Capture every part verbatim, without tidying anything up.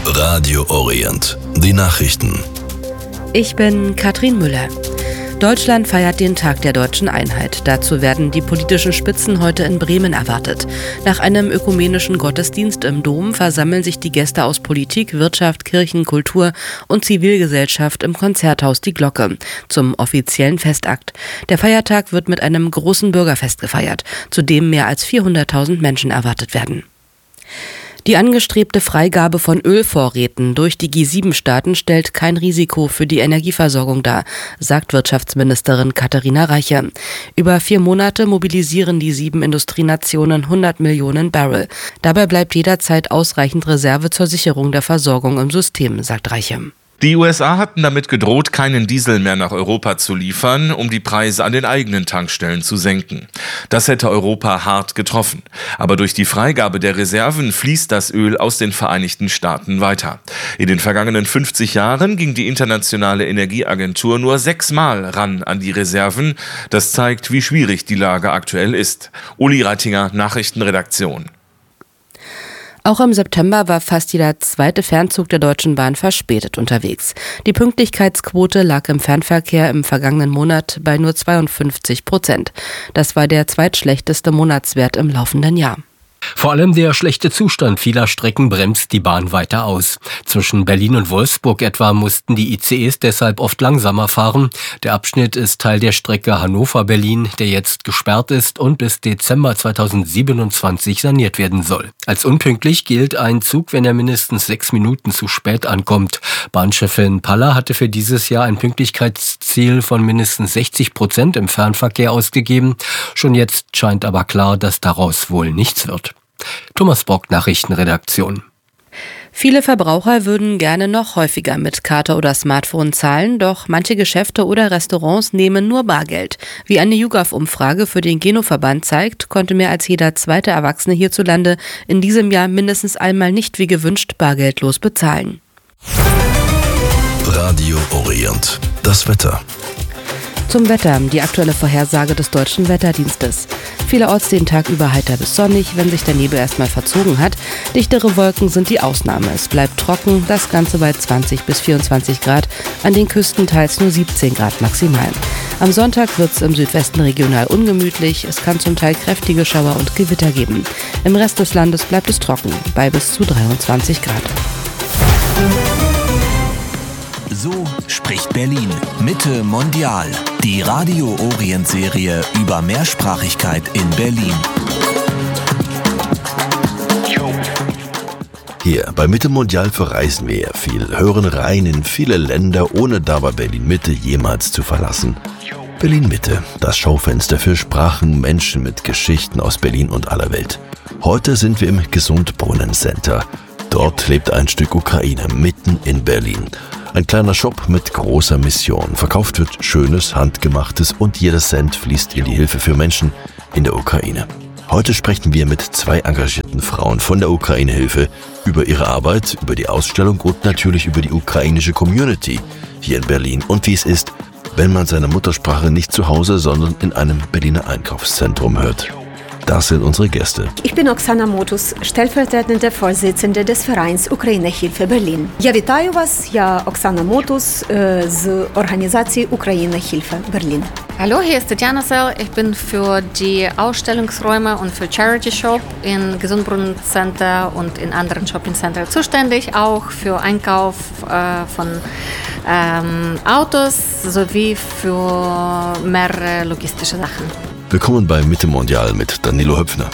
Radio Orient. Die Nachrichten. Ich bin Katrin Müller. Deutschland feiert den Tag der deutschen Einheit. Dazu werden die politischen Spitzen heute in Bremen erwartet. Nach einem ökumenischen Gottesdienst im Dom versammeln sich die Gäste aus Politik, Wirtschaft, Kirchen, Kultur und Zivilgesellschaft im Konzerthaus Die Glocke zum offiziellen Festakt. Der Feiertag wird mit einem großen Bürgerfest gefeiert, zu dem mehr als vierhunderttausend Menschen erwartet werden. Die angestrebte Freigabe von Ölvorräten durch die G sieben Staaten stellt kein Risiko für die Energieversorgung dar, sagt Wirtschaftsministerin Katharina Reiche. Über vier Monate mobilisieren die sieben Industrienationen hundert Millionen Barrel. Dabei bleibt jederzeit ausreichend Reserve zur Sicherung der Versorgung im System, sagt Reiche. Die U S A hatten damit gedroht, keinen Diesel mehr nach Europa zu liefern, um die Preise an den eigenen Tankstellen zu senken. Das hätte Europa hart getroffen. Aber durch die Freigabe der Reserven fließt das Öl aus den Vereinigten Staaten weiter. In den vergangenen fünfzig Jahren ging die Internationale Energieagentur nur sechsmal ran an die Reserven. Das zeigt, wie schwierig die Lage aktuell ist. Uli Reitinger, Nachrichtenredaktion. Auch im September war fast jeder zweite Fernzug der Deutschen Bahn verspätet unterwegs. Die Pünktlichkeitsquote lag im Fernverkehr im vergangenen Monat bei nur zweiundfünfzig Prozent. Das war der zweitschlechteste Monatswert im laufenden Jahr. Vor allem der schlechte Zustand vieler Strecken bremst die Bahn weiter aus. Zwischen Berlin und Wolfsburg etwa mussten die I C Es deshalb oft langsamer fahren. Der Abschnitt ist Teil der Strecke Hannover-Berlin, der jetzt gesperrt ist und bis Dezember zweitausendsiebenundzwanzig saniert werden soll. Als unpünktlich gilt ein Zug, wenn er mindestens sechs Minuten zu spät ankommt. Bahnchefin Paller hatte für dieses Jahr ein Pünktlichkeitsziel von mindestens sechzig Prozent im Fernverkehr ausgegeben. Schon jetzt scheint aber klar, dass daraus wohl nichts wird. Thomas Bock, Nachrichtenredaktion. Viele Verbraucher würden gerne noch häufiger mit Karte oder Smartphone zahlen, doch manche Geschäfte oder Restaurants nehmen nur Bargeld. Wie eine YouGov-Umfrage für den Geno-Verband zeigt, konnte mehr als jeder zweite Erwachsene hierzulande in diesem Jahr mindestens einmal nicht wie gewünscht bargeldlos bezahlen. Radio Orient. Das Wetter. Zum Wetter, die aktuelle Vorhersage des Deutschen Wetterdienstes. Vielerorts den Tag über heiter bis sonnig, wenn sich der Nebel erstmal verzogen hat. Dichtere Wolken sind die Ausnahme. Es bleibt trocken, das Ganze bei zwanzig bis vierundzwanzig Grad, an den Küsten teils nur siebzehn Grad maximal. Am Sonntag wird es im Südwesten regional ungemütlich, es kann zum Teil kräftige Schauer und Gewitter geben. Im Rest des Landes bleibt es trocken, bei bis zu dreiundzwanzig Grad. So spricht Berlin. Mitte Mondial. Die Radio Orient Serie über Mehrsprachigkeit in Berlin. Hier bei Mitte Mondial verreisen wir ja viel, hören rein in viele Länder, ohne dabei Berlin Mitte jemals zu verlassen. Berlin Mitte, das Schaufenster für Sprachen, Menschen mit Geschichten aus Berlin und aller Welt. Heute sind wir im Gesundbrunnen Center. Dort lebt ein Stück Ukraine mitten in Berlin. Ein kleiner Shop mit großer Mission. Verkauft wird Schönes, Handgemachtes und jeder Cent fließt in die Hilfe für Menschen in der Ukraine. Heute sprechen wir mit zwei engagierten Frauen von der Ukraine-Hilfe über ihre Arbeit, über die Ausstellung und natürlich über die ukrainische Community hier in Berlin und wie es ist, wenn man seine Muttersprache nicht zu Hause, sondern in einem Berliner Einkaufszentrum hört. Das sind unsere Gäste. Ich bin Oksana Motus, stellvertretende Vorsitzende des Vereins Ukraine-Hilfe Berlin. Я вітаю вас, я Oksana Motus з організації Ukraine-Hilfe Berlin. Hallo, hier ist Tatjana Sell. Ich bin für die Ausstellungsräume und für Charity Shop in Gesundbrunnen Center und in anderen Shopping Center zuständig, auch für Einkauf äh, von ähm, Autos sowie für mehrere logistische Sachen. Willkommen bei Mitte Mondial mit Danilo Höpfner.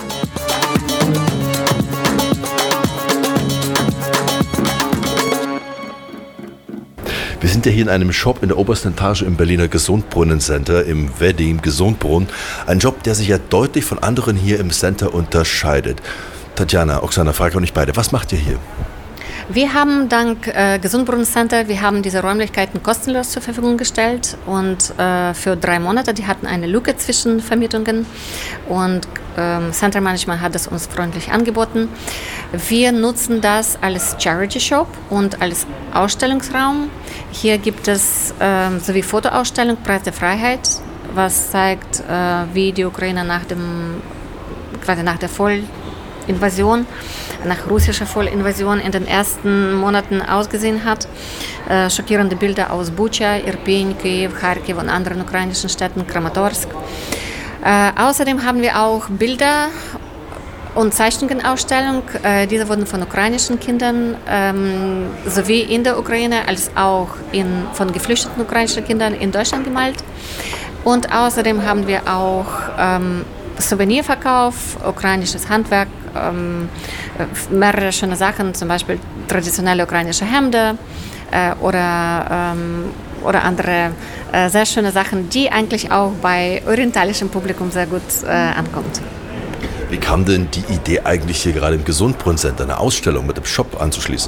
Wir sind ja hier in einem Shop in der obersten Etage im Berliner Gesundbrunnen Center, im Wedding Gesundbrunnen. Ein Job, der sich ja deutlich von anderen hier im Center unterscheidet. Tatjana, Oksana, frage auch nicht beide, was macht ihr hier? Wir haben dank äh, Gesundbrunnen Center, wir haben diese Räumlichkeiten kostenlos zur Verfügung gestellt und äh, für drei Monate, die hatten eine Lücke zwischen Vermietungen und ähm, Center Management hat es uns freundlich angeboten. Wir nutzen das als Charity Shop und als Ausstellungsraum. Hier gibt es äh, sowie Fotoausstellung Preis der Freiheit, was zeigt, äh, wie die Ukraine nach dem, quasi nach der Vollinvasion nach russischer Vollinvasion in den ersten Monaten ausgesehen hat. Äh, schockierende Bilder aus Bucha, Irpin, Kiew, Kharkiv und anderen ukrainischen Städten, Kramatorsk. Äh, außerdem haben wir auch Bilder und Zeichnungenausstellung. Äh, diese wurden von ukrainischen Kindern ähm, sowie in der Ukraine als auch in, von geflüchteten ukrainischen Kindern in Deutschland gemalt. Und außerdem haben wir auch ähm, Souvenirverkauf, ukrainisches Handwerk, ähm, mehrere schöne Sachen, zum Beispiel traditionelle ukrainische Hemden äh, oder, ähm, oder andere äh, sehr schöne Sachen, die eigentlich auch bei orientalischem Publikum sehr gut äh, ankommt. Wie kam denn die Idee eigentlich hier gerade im Gesundbrunnen-Center eine Ausstellung mit dem Shop anzuschließen?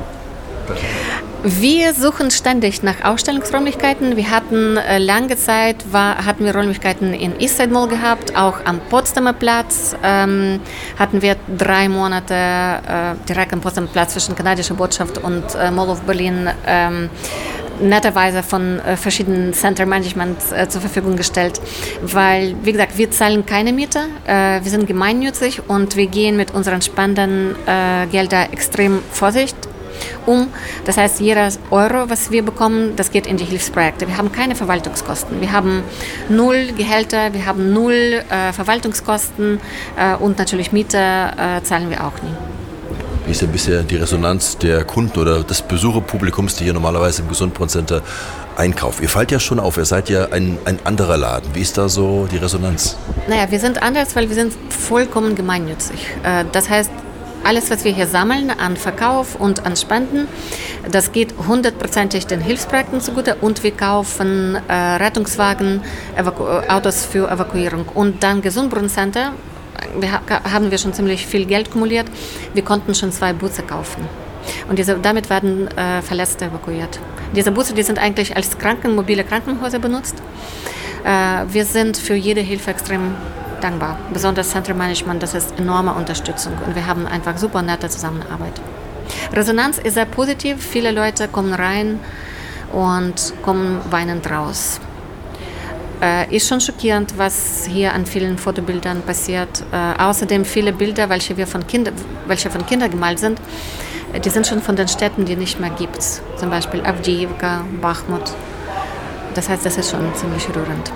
Wir suchen ständig nach Ausstellungsräumlichkeiten. Wir hatten äh, lange Zeit, war, hatten wir Räumlichkeiten in Eastside Mall gehabt, auch am Potsdamer Platz ähm, hatten wir drei Monate äh, direkt am Potsdamer Platz zwischen kanadischer Botschaft und äh, Mall of Berlin ähm, netterweise von äh, verschiedenen Center Management äh, zur Verfügung gestellt, weil, wie gesagt, wir zahlen keine Miete, äh, wir sind gemeinnützig und wir gehen mit unseren Spendengeldern äh, extrem vorsichtig um. Das heißt, jeder Euro, was wir bekommen, das geht in die Hilfsprojekte. Wir haben keine Verwaltungskosten. Wir haben null Gehälter, wir haben null äh, Verwaltungskosten äh, und natürlich Miete äh, zahlen wir auch nie. Wie ist denn bisher die Resonanz der Kunden oder des Besucherpublikums, die hier normalerweise im Gesundbrunnen-Center einkaufen? Ihr fallt ja schon auf, ihr seid ja ein, ein anderer Laden. Wie ist da so die Resonanz? Naja, wir sind anders, weil wir sind vollkommen gemeinnützig. Äh, das heißt, alles, was wir hier sammeln an Verkauf und an Spenden, das geht hundertprozentig den Hilfsprojekten zugute und wir kaufen äh, Rettungswagen, Evaku- Autos für Evakuierung. Und dann Gesundbrunnen-Center, wir ha- haben wir schon ziemlich viel Geld kumuliert. Wir konnten schon zwei Busse kaufen. Und diese, damit werden äh, Verletzte evakuiert. Diese Busse, die sind eigentlich als Kranken, mobile Krankenhäuser benutzt. Äh, wir sind für jede Hilfe extrem dankbar. Besonders Center Management, das ist enorme Unterstützung und wir haben einfach super nette Zusammenarbeit. Resonanz ist sehr positiv. Viele Leute kommen rein und kommen weinend raus. Äh, ist schon schockierend, was hier an vielen Fotobildern passiert. Äh, außerdem viele Bilder, welche, wir von Kinder, welche von Kindern gemalt sind, die sind schon von den Städten, die nicht mehr gibt. Zum Beispiel Avdiivka, Bachmut. Das heißt, das ist schon ziemlich rührend.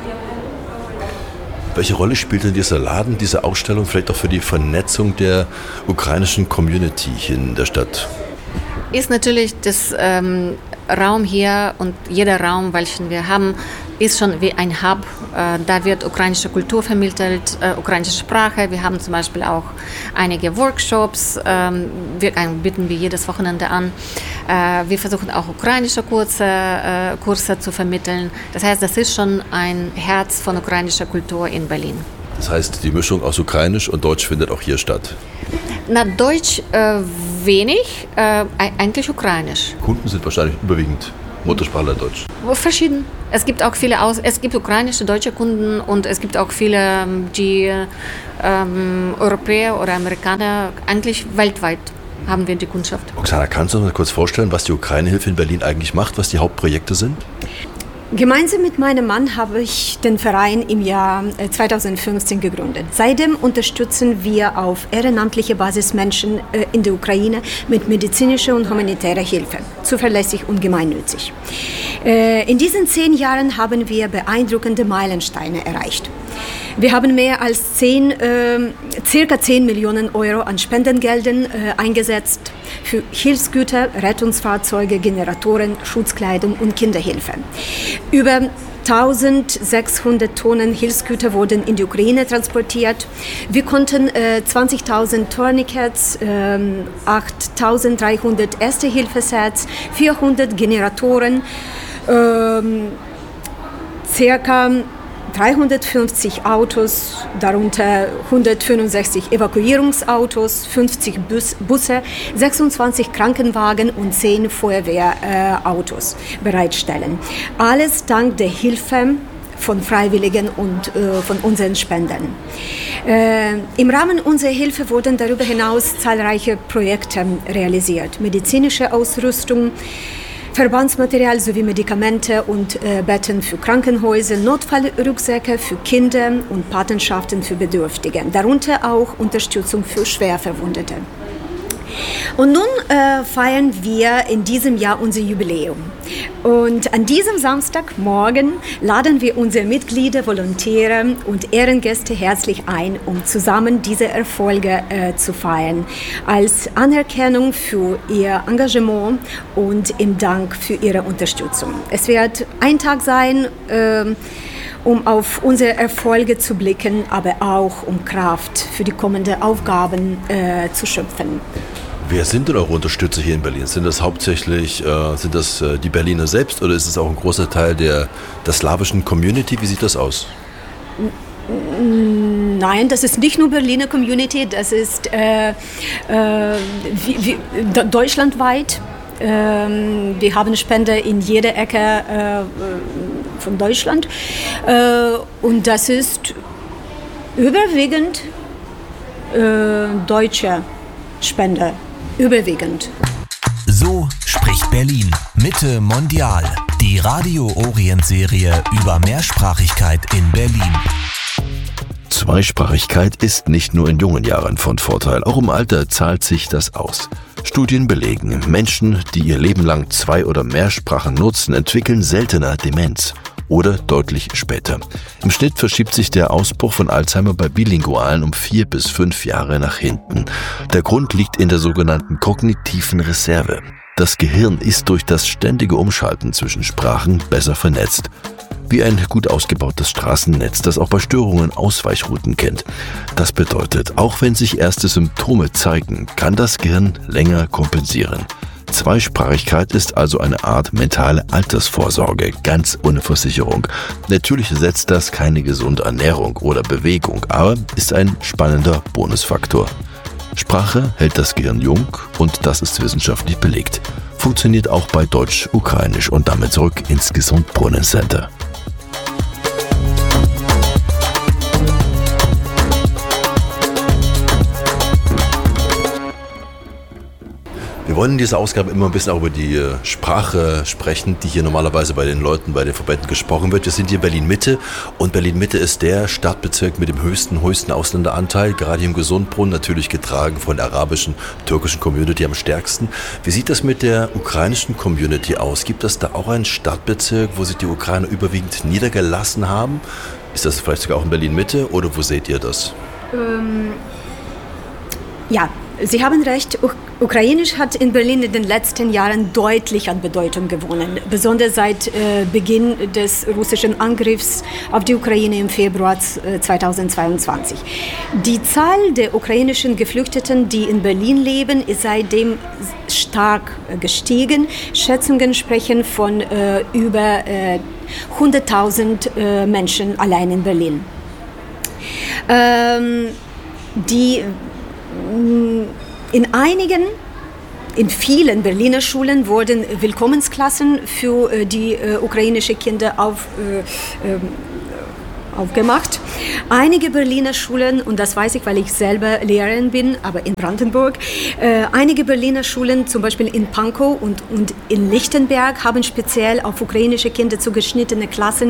Welche Rolle spielt denn dieser Laden, diese Ausstellung vielleicht auch für die Vernetzung der ukrainischen Community hier in der Stadt? Ist natürlich das ähm, Raum hier und jeder Raum, welchen wir haben, ist schon wie ein Hub. Äh, da wird ukrainische Kultur vermittelt, äh, ukrainische Sprache. Wir haben zum Beispiel auch einige Workshops, ähm, wir, äh, bieten wir jedes Wochenende an. Äh, wir versuchen auch ukrainische Kurse, äh, Kurse zu vermitteln. Das heißt, das ist schon ein Herz von ukrainischer Kultur in Berlin. Das heißt, die Mischung aus Ukrainisch und Deutsch findet auch hier statt? Na, Deutsch äh, wenig, äh, eigentlich Ukrainisch. Kunden sind wahrscheinlich überwiegend Muttersprachler Deutsch. Verschieden. Es gibt auch viele Aus es gibt ukrainische, deutsche Kunden und es gibt auch viele, die ähm, Europäer oder Amerikaner, eigentlich weltweit haben wir die Kundschaft. Oksana, kannst du uns mal kurz vorstellen, was die Ukraine-Hilfe in Berlin eigentlich macht, was die Hauptprojekte sind? Gemeinsam mit meinem Mann habe ich den Verein im Jahr zweitausendfünfzehn gegründet. Seitdem unterstützen wir auf ehrenamtlicher Basis Menschen in der Ukraine mit medizinischer und humanitärer Hilfe, zuverlässig und gemeinnützig. In diesen zehn Jahren haben wir beeindruckende Meilensteine erreicht. Wir haben mehr als zehn, äh, circa zehn Millionen Euro an Spendengeldern äh, eingesetzt für Hilfsgüter, Rettungsfahrzeuge, Generatoren, Schutzkleidung und Kinderhilfe. Über eintausendsechshundert Tonnen Hilfsgüter wurden in die Ukraine transportiert. Wir konnten äh, zwanzigtausend Tourniquets, äh, achttausenddreihundert Erste-Hilfe-Sets, vierhundert Generatoren, äh, circa dreihundertfünfzig Autos, darunter hundertfünfundsechzig Evakuierungsautos, fünfzig Bus, Busse, sechsundzwanzig Krankenwagen und zehn Feuerwehrautos äh, bereitstellen. Alles dank der Hilfe von Freiwilligen und äh, von unseren Spendern. Äh, Im Rahmen unserer Hilfe wurden darüber hinaus zahlreiche Projekte realisiert. Medizinische Ausrüstung, Verbandsmaterial sowie Medikamente und äh, Betten für Krankenhäuser, Notfallrucksäcke für Kinder und Patenschaften für Bedürftige, darunter auch Unterstützung für Schwerverwundete. Und nun äh, feiern wir in diesem Jahr unser Jubiläum. Und an diesem Samstagmorgen laden wir unsere Mitglieder, Volontäre und Ehrengäste herzlich ein, um zusammen diese Erfolge äh, zu feiern. Als Anerkennung für ihr Engagement und im Dank für ihre Unterstützung. Es wird ein Tag sein, äh, um auf unsere Erfolge zu blicken, aber auch um Kraft für die kommenden Aufgaben äh, zu schöpfen. Wer sind denn eure Unterstützer hier in Berlin? Sind das hauptsächlich äh, sind das äh, die Berliner selbst oder ist es auch ein großer Teil der, der slawischen Community? Wie sieht das aus? Nein, das ist nicht nur Berliner Community, das ist äh, äh, wie, wie, deutschlandweit. Ähm, wir haben Spender in jeder Ecke äh, von Deutschland äh, und das ist überwiegend äh, deutsche Spender. Überwiegend. So spricht Berlin. Mitte Mondial. Die Radio Orient Serie über Mehrsprachigkeit in Berlin. Zweisprachigkeit ist nicht nur in jungen Jahren von Vorteil. Auch im Alter zahlt sich das aus. Studien belegen, Menschen, die ihr Leben lang zwei oder mehr Sprachen nutzen, entwickeln seltener Demenz. Oder deutlich später. Im Schnitt verschiebt sich der Ausbruch von Alzheimer bei Bilingualen um vier bis fünf Jahre nach hinten. Der Grund liegt in der sogenannten kognitiven Reserve. Das Gehirn ist durch das ständige Umschalten zwischen Sprachen besser vernetzt. Wie ein gut ausgebautes Straßennetz, das auch bei Störungen Ausweichrouten kennt. Das bedeutet, auch wenn sich erste Symptome zeigen, kann das Gehirn länger kompensieren. Zweisprachigkeit ist also eine Art mentale Altersvorsorge, ganz ohne Versicherung. Natürlich ersetzt das keine gesunde Ernährung oder Bewegung, aber ist ein spannender Bonusfaktor. Sprache hält das Gehirn jung und das ist wissenschaftlich belegt. Funktioniert auch bei Deutsch, Ukrainisch und damit zurück ins Gesundbrunnen-Center. Wir wollen in dieser Ausgabe immer ein bisschen auch über die Sprache sprechen, die hier normalerweise bei den Leuten, bei den Verbänden gesprochen wird. Wir sind hier in Berlin-Mitte und Berlin-Mitte ist der Stadtbezirk mit dem höchsten, höchsten Ausländeranteil, gerade hier im Gesundbrunnen, natürlich getragen von der arabischen, türkischen Community am stärksten. Wie sieht das mit der ukrainischen Community aus? Gibt es da auch einen Stadtbezirk, wo sich die Ukrainer überwiegend niedergelassen haben? Ist das vielleicht sogar auch in Berlin-Mitte oder wo seht ihr das? Ähm, ja. Sie haben recht, Ukrainisch hat in Berlin in den letzten Jahren deutlich an Bedeutung gewonnen, besonders seit äh, Beginn des russischen Angriffs auf die Ukraine im Februar zweitausendzweiundzwanzig. Die Zahl der ukrainischen Geflüchteten, die in Berlin leben, ist seitdem stark gestiegen. Schätzungen sprechen von äh, über äh, hunderttausend äh, Menschen allein in Berlin. Ähm, die In einigen, in vielen Berliner Schulen wurden Willkommensklassen für die äh, ukrainischen Kinder auf, äh, äh, aufgemacht. Einige Berliner Schulen, und das weiß ich, weil ich selber Lehrerin bin, aber in Brandenburg, äh, einige Berliner Schulen, zum Beispiel in Pankow und, und in Lichtenberg, haben speziell auf ukrainische Kinder zugeschnittene Klassen